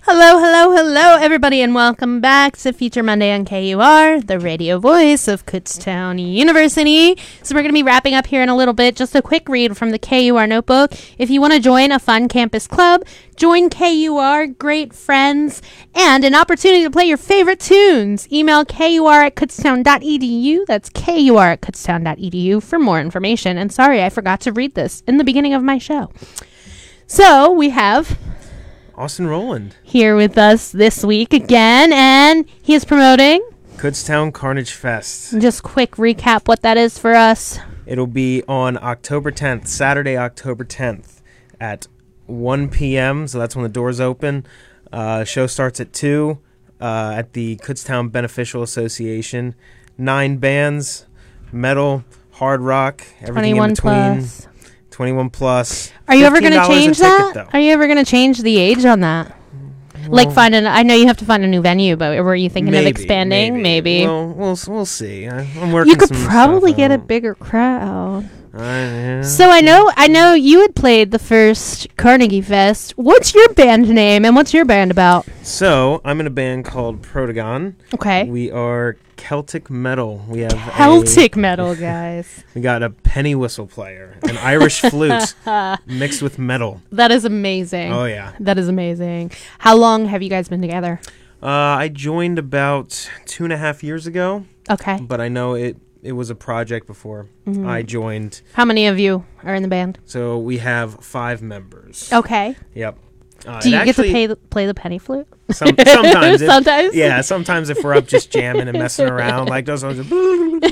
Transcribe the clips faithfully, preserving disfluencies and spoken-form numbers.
Hello, hello, hello, everybody, and welcome back to Feature Monday on K U R, the radio voice of Kutztown University. So we're going to be wrapping up here in a little bit. Just a quick read from the K U R notebook. If you want to join a fun campus club, join K U R, great friends, and an opportunity to play your favorite tunes. Email K U R at kutztown dot e d u. That's K U R at kutztown dot e d u for more information. And sorry, I forgot to read this in the beginning of my show. So we have Austin Rowland here with us this week again, and he is promoting Kutztown Carnage Fest. Just quick recap what that is for us. It'll be on October tenth, Saturday, October tenth at one p.m. So that's when the doors open. Uh, show starts at two uh, at the Kutztown Beneficial Association. Nine bands, metal, hard rock, everything in between. Plus. twenty-one plus. Are you ever going to change that? Ticket, Are you ever going to change the age on that? Well, like find an, I know you have to find a new venue, but were you thinking maybe, of expanding? Maybe. maybe. Well, we'll we'll see. I, I'm working. You could some probably stuff get out. a bigger crowd. Uh, yeah. So I know I know you had played the first Carnegie Fest. What's your band name and what's your band about? So I'm in a band called Protagon. Okay. We are Celtic metal. We have Celtic a, metal, guys. We got a penny whistle player, an Irish flute mixed with metal. That is amazing. Oh yeah. That is amazing. How long have you guys been together? Uh, I joined about two and a half years ago. Okay. But I know it. It was a project before mm-hmm. I joined. How many of you are in the band? So we have five members. Okay. Yep. Uh, Do you actually, get to pay the, play the penny flute? Some, sometimes. if, sometimes? Yeah, sometimes if we're up just jamming and messing around, like those ones. Are like,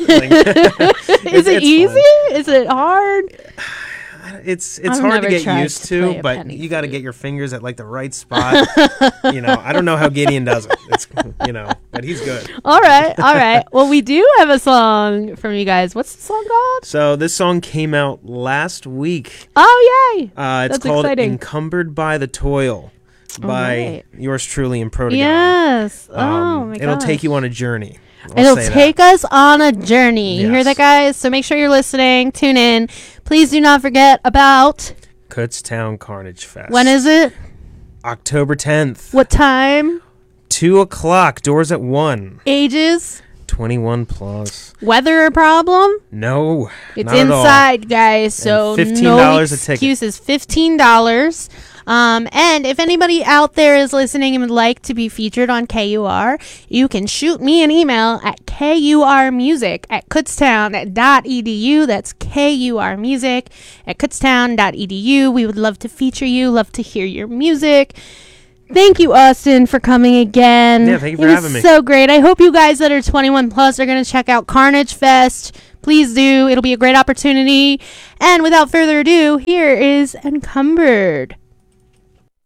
Is it easy? Fun. Is it hard? It's it's I've hard to get used to, to, but you got to get your fingers at like the right spot. You know, I don't know how Gideon does it. It's you know, but he's good. All right, all right. Well, we do have a song from you guys. What's the song called? So this song came out last week. Oh yay! Uh, it's That's called exciting. "Encumbered by the Toil" by right. yours truly in Protagon. Yes. Um, oh my god. It'll take you on a journey. I'll It'll take that. us on a journey. Yes. You hear that, guys? So make sure you're listening. Tune in. Please do not forget about Kutztown Carnage Fest. When is it? October tenth. What time? Two o'clock. Doors at one. Ages? Twenty-one plus. Weather a problem? No. It's not inside, guys. So fifteen no dollars a ticket. excuses. Fifteen dollars. Um, and if anybody out there is listening and would like to be featured on K U R, you can shoot me an email at kurmusic at kutztown dot e d u. That's K U R music at kutztown dot e d u. We would love to feature you, love to hear your music. Thank you, Austin, for coming again. Yeah, thank you for it having me. It was so great. I hope you guys that are twenty-one plus are going to check out Carnage Fest. Please do. It'll be a great opportunity. And without further ado, here is Encumbered